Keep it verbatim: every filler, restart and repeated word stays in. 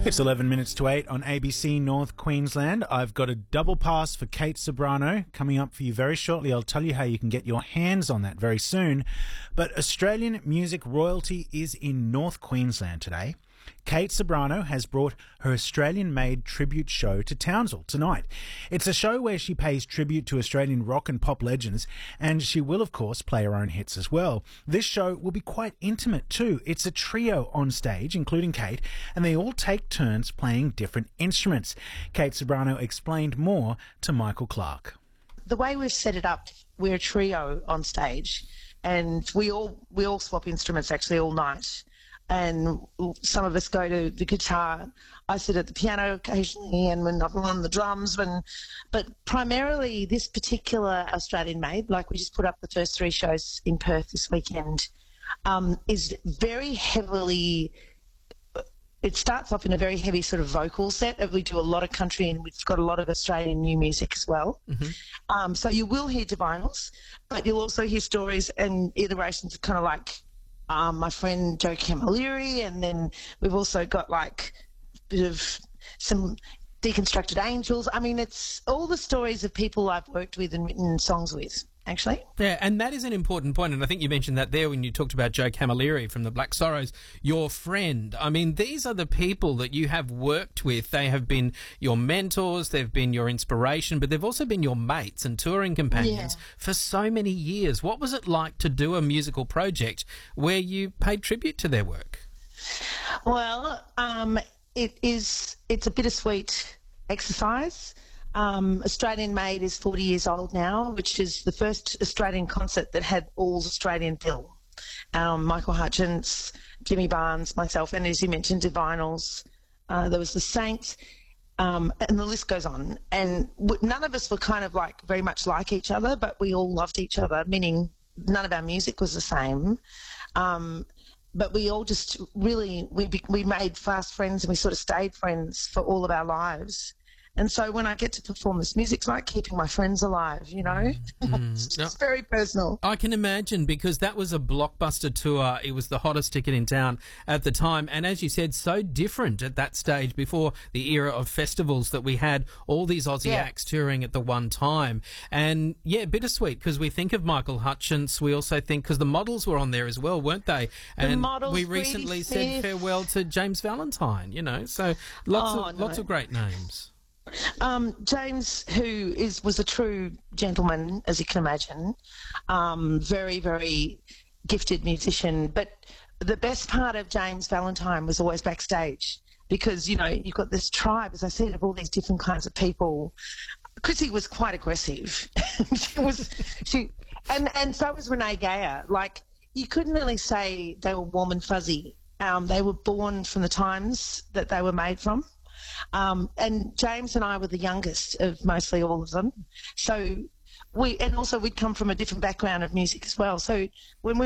It's eleven minutes to eight on A B C North Queensland. I've got a double pass for Kate Ceberano coming up for you very shortly. I'll tell you how you can get your hands on that very soon. But Australian music royalty is in North Queensland today. Kate Ceberano has brought her Australian-made tribute show to Townsville tonight. It's a show where she pays tribute to Australian rock and pop legends, and she will, of course, play her own hits as well. This show will be quite intimate too. It's a trio on stage, including Kate, and they all take turns playing different instruments. Kate Ceberano explained more to Michael Clark. The way we've set it up, we're a trio on stage, and we all we all swap instruments actually all night. And some of us go to the guitar. I sit at the piano occasionally, and when I'm on the drums. When, but primarily this particular Australian-made, like we just put up the first three shows in Perth this weekend, um, is very heavily. It starts off in a very heavy sort of vocal set. We do a lot of country, and we've got a lot of Australian new music as well. Mm-hmm. Um, so you will hear divinyls, but you'll also hear stories and iterations of kind of like. Um, my friend Joe Camilleri, and then we've also got like a bit of some deconstructed angels. I mean, it's all the stories of people I've worked with and written songs with, actually. Yeah, and that is an important point, and I think you mentioned that there when you talked about Joe Camilleri from the Black Sorrows, your friend. I mean, these are the people that you have worked with. They have been your mentors, they've been your inspiration, but they've also been your mates and touring companions yeah. for so many years. What was it like to do a musical project where you paid tribute to their work? Well, um, it is, it's a bittersweet exercise. Um, Australian Made is forty years old now, which is the first Australian concert that had all Australian bill. Um, Michael Hutchence, Jimmy Barnes, myself, and as you mentioned, Divinyls. Uh, there was the Saints, um, and the list goes on. And w- none of us were kind of like very much like each other, but we all loved each other, meaning none of our music was the same. Um, but we all just really, we, be- we made fast friends, and we sort of stayed friends for all of our lives. And so when I get to perform this music, it's like keeping my friends alive, you know? Mm. It's just very personal. I can imagine, because that was a blockbuster tour. It was the hottest ticket in town at the time. And as you said, so different at that stage before the era of festivals that we had all these Aussie yeah. acts touring at the one time. And, yeah, bittersweet, because we think of Michael Hutchence. We also think, because the Models were on there as well, weren't they? And the Models, we recently said farewell to James Valentine, you know? So lots, oh, of, no. lots of great names. Um, James, who is was a true gentleman, as you can imagine, um, very, very gifted musician. But the best part of James Valentine was always backstage, because, you know, you've got this tribe, as I said, of all these different kinds of people. Chrissy was quite aggressive. she was, she, and, and so was Renee Gayer. Like, you couldn't really say they were warm and fuzzy. Um, they were born from the times that they were made from. Um, and James and I were the youngest of mostly all of them. So we, and also we'd come from a different background of music as well. So when we